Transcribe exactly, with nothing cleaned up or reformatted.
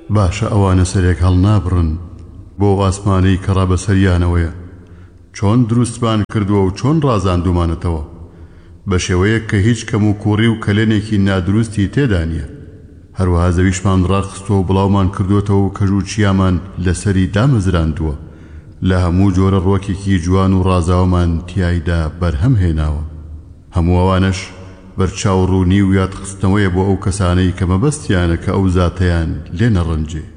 باشە ئەوانە سەرێک هەڵ نابڕن بۆ ئاسمانەی کە ڕابەسەریانەوەیە، چۆن دروستمان کردووە و چۆن ڕازاندومانەتەوە بە شێوەیەک کە هیچ کەم و کوڕی و کەلێنێکی نادروستی تێدا نییە. هەروەها زەویشمان ڕاخستووە و بڵاومان کردوێتەوە و کەژ و چیامان لەسەری دامەزراندووە، لە هەموو جۆرە ڕۆکێکی جوان و ڕازاومان تیایدا بەرهەم هێناوە. هەموو ئەوانەش بەرچاو ڕوونی و یادخستنەوەیە بۆ ئەو کەسانەی کە مەبەستیانە کە ئەو زاتەیان لێ نەڕەنجێ.